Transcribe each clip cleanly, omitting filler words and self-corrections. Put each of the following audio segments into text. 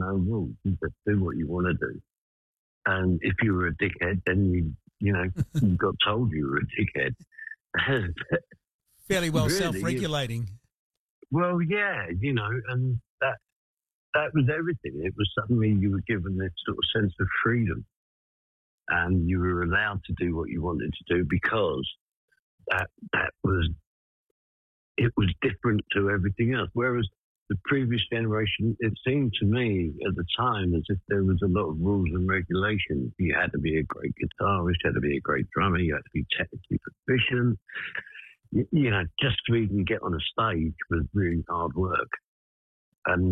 no rules. You just do what you want to do. And if you were a dickhead, then you got told you were a dickhead. Fairly well Really, self-regulating. Well, yeah, and that was everything. It was suddenly you were given this sort of sense of freedom, and you were allowed to do what you wanted to do because it was different to everything else. Whereas the previous generation, it seemed to me at the time as if there was a lot of rules and regulations. You had to be a great guitarist, you had to be a great drummer, you had to be technically proficient. Just to even get on a stage was really hard work. And,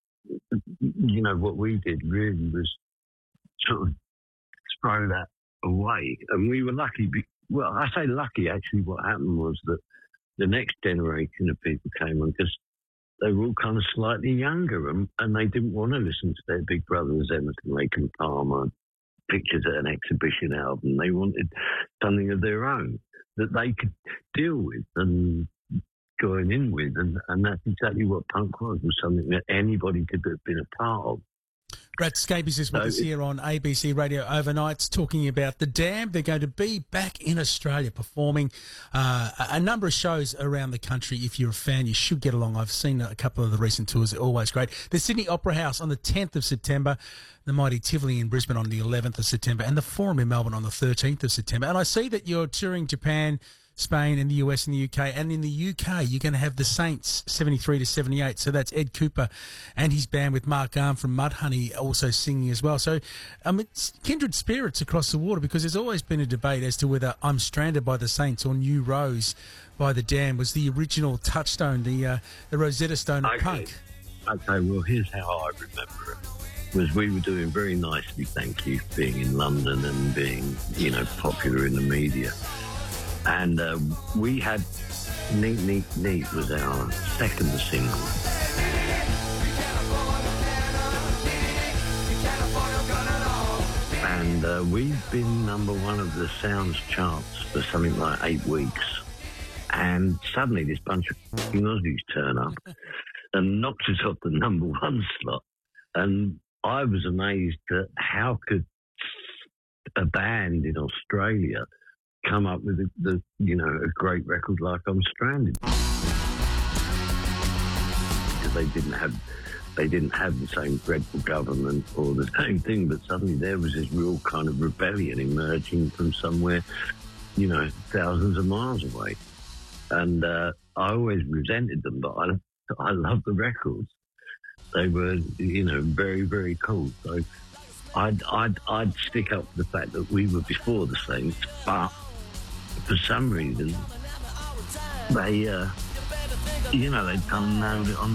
what we did really was sort of throw that away. And we were lucky. Well, I say lucky, actually. What happened was that the next generation of people came on because they were all kind of slightly younger and they didn't want to listen to their big brothers, Emerson, Lake and Palmer, pictures at an exhibition album. They wanted something of their own that they could deal with and going in with. And that's exactly what punk was something that anybody could have been a part of. Brad Scapes is with us here on ABC Radio Overnights talking about The Damned. They're going to be back in Australia performing a number of shows around the country. If you're a fan, you should get along. I've seen a couple of the recent tours. They're always great. The Sydney Opera House on the 10th of September, the mighty Tivoli in Brisbane on the 11th of September, and the Forum in Melbourne on the 13th of September. And I see that you're touring Japan, Spain and the US and the UK. And in the UK, you're going to have the Saints 73 to 78. So that's Ed Cooper and his band with Mark Arm from Mudhoney also singing as well. So it's kindred spirits across the water, because there's always been a debate as to whether I'm Stranded by the Saints or New Rose by the Damned was the original touchstone, the Rosetta Stone of punk. Okay, well, here's how I remember it. Was we were doing very nicely, thank you, being in London and being, popular in the media. And we had Neat, Neat, Neat was our second single. And we've been number one of the Sounds charts for something like 8 weeks. And suddenly this bunch of fucking Aussies turn up and knocks us off the number one slot. And I was amazed at how could a band in Australia come up with a great record like I'm Stranded. Because they didn't have the same dreadful government or the same thing, but suddenly there was this real kind of rebellion emerging from somewhere, thousands of miles away. And I always resented them, but I loved the records. They were, very, very cool. So I'd stick up for the fact that we were before the Saints, but for some reason, they, they'd come and nailed it on